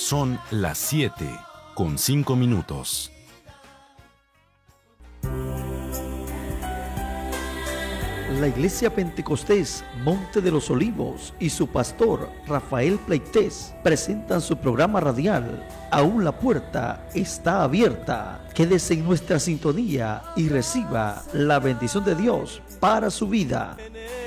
Son las 7:05. La Iglesia Pentecostés Monte de los Olivos y su pastor Rafael Pleites presentan su programa radial Aún la puerta está abierta. Quédese en nuestra sintonía y reciba la bendición de Dios para su vida.